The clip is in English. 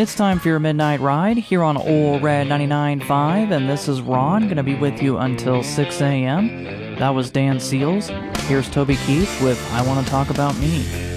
It's time for your midnight ride here on Old Red 99.5, and this is Ron, going to be with you until 6 a.m. That was Dan Seals. Here's Toby Keith with I Want to Talk About Me.